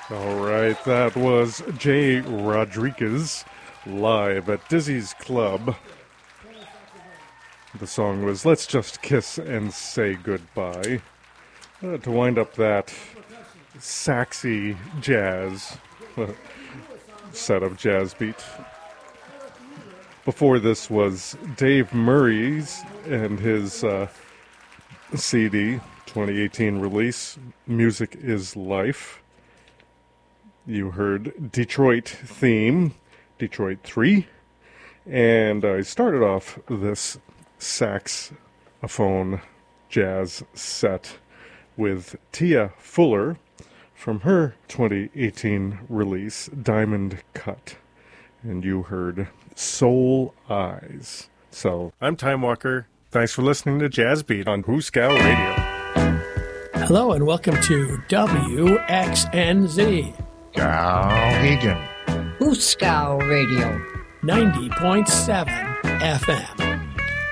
All right, that was Jay Rodriguez live at Dizzy's Club. The song was Let's Just Kiss and Say Goodbye. To wind up that saxy jazz set of jazz beat. Before this was Dave Murray's and his CD 2018 release, Music is Life. You heard Detroit Theme, Detroit 3, and I started off this saxophone jazz set with Tia Fuller from her 2018 release, Diamond Cut, and you heard Soul Eyes. So, I'm Time Walker. Thanks for listening to Jazz Beat on Hooskow Radio. Hello and welcome to WXNZ. Skowhegan. Hooskow Radio. 90.7 FM.